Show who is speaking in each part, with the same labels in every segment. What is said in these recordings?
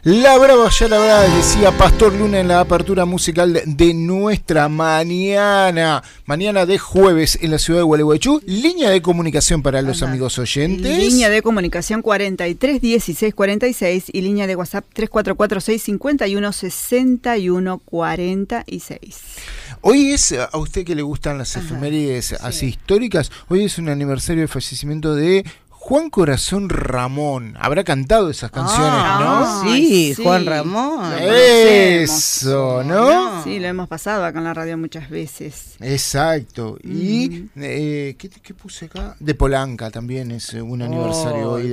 Speaker 1: La brava, ya la brava, decía Pastor Luna en la apertura musical de nuestra mañana de jueves en la ciudad de Gualeguaychú. Línea de comunicación para los amigos oyentes.
Speaker 2: Línea de comunicación 43 16 46 y línea de WhatsApp 3446 51 61 46.
Speaker 1: Hoy es, a usted que le gustan las efemérides así históricas, hoy es un aniversario del fallecimiento de Juan Corazón Ramón. Habrá cantado esas canciones, ¿no?
Speaker 3: Sí, Juan Ramón.
Speaker 1: Eso, ¿no?
Speaker 2: Sí, lo hemos pasado acá en la radio muchas veces.
Speaker 1: Exacto. Y, ¿qué puse acá? De Polanca también es un aniversario hoy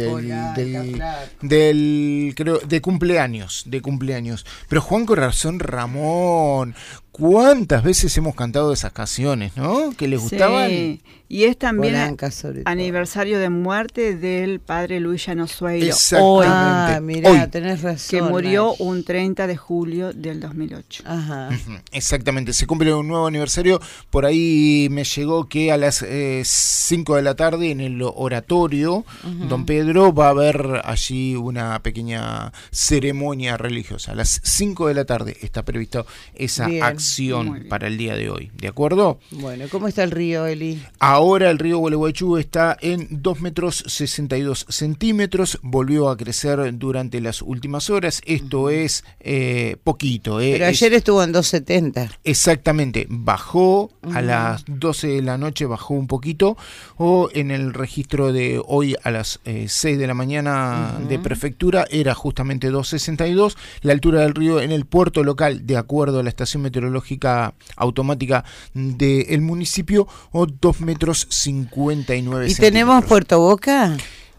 Speaker 1: creo, de cumpleaños. Pero Juan Corazón Ramón, ¿cuántas veces hemos cantado esas canciones, no? Que les gustaban.
Speaker 2: Sí. Y es también
Speaker 3: Polanca,
Speaker 2: aniversario de muerte del padre Luis Llanos Sueiro.
Speaker 1: Exactamente.
Speaker 3: Mirá, tenés razón.
Speaker 2: Que murió un 30 de julio del 2008.
Speaker 3: Ajá.
Speaker 1: Exactamente, se cumple un nuevo aniversario. Por ahí me llegó que a las 5 de la tarde en el oratorio Don Pedro va a haber allí una pequeña ceremonia religiosa. A las 5 de la tarde está previsto esa acción para el día de hoy. ¿De acuerdo?
Speaker 3: Bueno, ¿cómo está el río, Eli?
Speaker 1: Ahora el río Gualeguaychú está en 2 metros 62 centímetros. Volvió a crecer durante las últimas horas. Esto es poquito.
Speaker 3: Pero ayer estuvo en 2,70.
Speaker 1: Exactamente. Bajó a las 12 de la noche, bajó un poquito. O en el registro de hoy a las 6 de la mañana de prefectura era justamente 2,62. La altura del río en el puerto local, de acuerdo a la estación meteorológica automática del municipio, o 2 metros 59
Speaker 3: ¿Y tenemos Puerto Boca?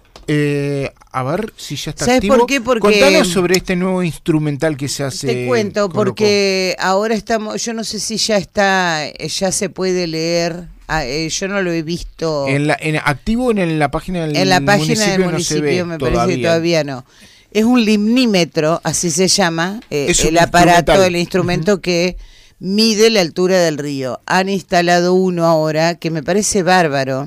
Speaker 1: A ver si ya está
Speaker 3: ¿Sabes
Speaker 1: activo.
Speaker 3: por qué? Porque
Speaker 1: contanos sobre este nuevo instrumental que se hace.
Speaker 3: Te cuento, porque ahora estamos, yo no sé si ya ya se puede leer. Yo no lo he visto.
Speaker 1: Activo en la página del municipio.
Speaker 3: En la página del municipio
Speaker 1: no se ve
Speaker 3: me parece que todavía no. Es un limnímetro, así se llama, el aparato, el instrumento que mide la altura del río. Han instalado uno ahora que me parece bárbaro,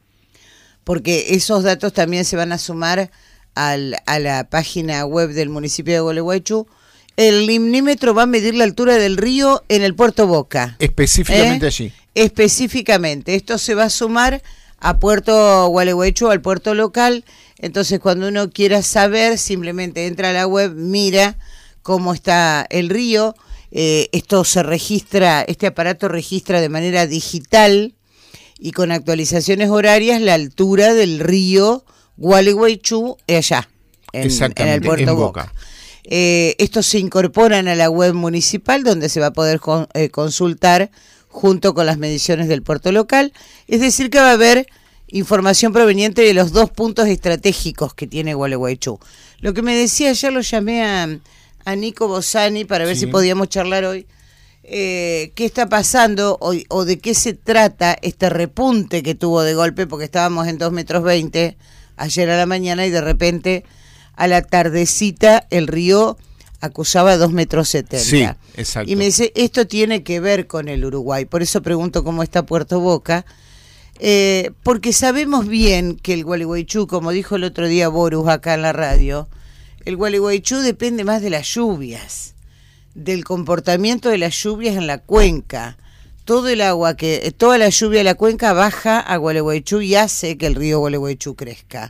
Speaker 3: porque esos datos también se van a sumar a la página web del municipio de Gualeguaychú. El limnímetro va a medir la altura del río en el Puerto Boca.
Speaker 1: Específicamente allí.
Speaker 3: Específicamente. Esto se va a sumar a Puerto Gualeguaychú, al puerto local. Entonces, cuando uno quiera saber, simplemente entra a la web, mira cómo está el río. Esto se registra, este aparato registra de manera digital y con actualizaciones horarias la altura del río Gualeguaychú allá, en el Puerto Boca. Estos se incorporan a la web municipal, donde se va a poder consultar junto con las mediciones del puerto local. Es decir, que va a haber información proveniente de los 2 puntos estratégicos que tiene Gualeguaychú. Lo que me decía, ayer lo llamé a Nico Bosani para ver si podíamos charlar hoy. ¿Qué está pasando o de qué se trata este repunte que tuvo de golpe? Porque estábamos en 2,20 metros ayer a la mañana y de repente a la tardecita el río acusaba 2,70 metros.
Speaker 1: Sí, exacto.
Speaker 3: Y me dice, esto tiene que ver con el Uruguay. Por eso pregunto cómo está Puerto Boca. Porque sabemos bien que el Gualeguaychú, como dijo el otro día Borus acá en la radio, el Gualeguaychú depende más de las lluvias, del comportamiento de las lluvias en la cuenca. Toda la lluvia de la cuenca baja a Gualeguaychú y hace que el río Gualeguaychú crezca.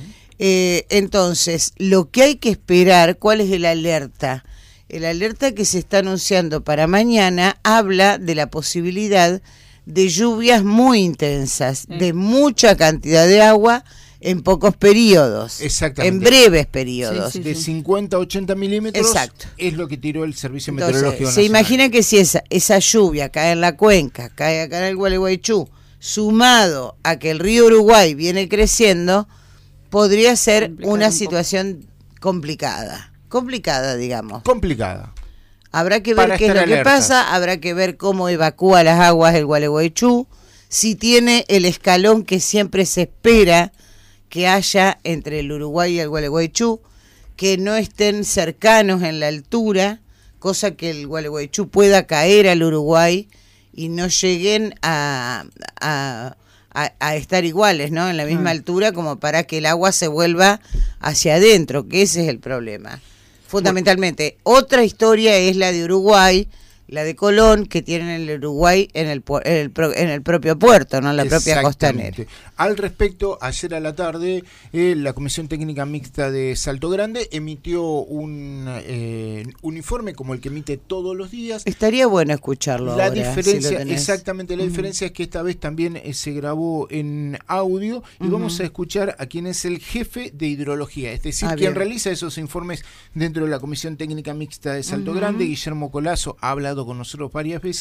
Speaker 3: Entonces, lo que hay que esperar, ¿cuál es el alerta? El alerta que se está anunciando para mañana habla de la posibilidad de lluvias muy intensas, de mucha cantidad de agua en pocos periodos, en breves periodos.
Speaker 1: De 50 a 80 milímetros.
Speaker 3: Exacto.
Speaker 1: Es lo que tiró el Servicio
Speaker 3: Entonces,
Speaker 1: Meteorológico
Speaker 3: se
Speaker 1: Nacional.
Speaker 3: imagina que si esa lluvia cae en la cuenca, cae acá en el Gualeguaychú, sumado a que el río Uruguay viene creciendo, podría ser una situación complicada, digamos.
Speaker 1: Complicada.
Speaker 3: Habrá que ver qué es lo que pasa, habrá que ver cómo evacúa las aguas el Gualeguaychú, si tiene el escalón que siempre se espera que haya entre el Uruguay y el Gualeguaychú, que no estén cercanos en la altura, cosa que el Gualeguaychú pueda caer al Uruguay y no lleguen a estar iguales, ¿no? En la misma altura, como para que el agua se vuelva hacia adentro, que ese es el problema. fundamentalmente. Otra historia es la de Uruguay, la de Colón, que tienen el Uruguay en el propio puerto, ¿no? En la propia costanera.
Speaker 1: Al respecto, ayer a la tarde, la Comisión Técnica Mixta de Salto Grande emitió un informe como el que emite todos los días.
Speaker 3: Estaría bueno escucharlo
Speaker 1: la
Speaker 3: ahora,
Speaker 1: diferencia,
Speaker 3: si
Speaker 1: exactamente, la diferencia es que esta vez también se grabó en audio y vamos a escuchar a quien es el jefe de hidrología, es decir, quien realiza esos informes dentro de la Comisión Técnica Mixta de Salto Grande. Guillermo Colazo ha hablado con nosotros varias veces